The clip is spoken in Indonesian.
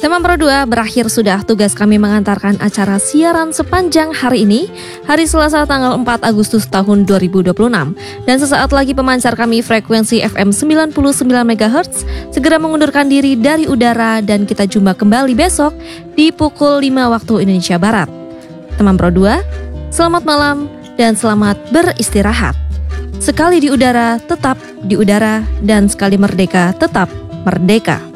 Teman Pro 2, berakhir sudah tugas kami mengantarkan acara siaran sepanjang hari ini, hari Selasa tanggal 4 Agustus tahun 2026. Dan sesaat lagi pemancar kami frekuensi FM 99 MHz segera mengundurkan diri dari udara dan kita jumpa kembali besok di pukul 5 waktu Indonesia Barat. Teman Pro 2, selamat malam dan selamat beristirahat. Sekali di udara, tetap di udara, dan sekali merdeka, tetap merdeka.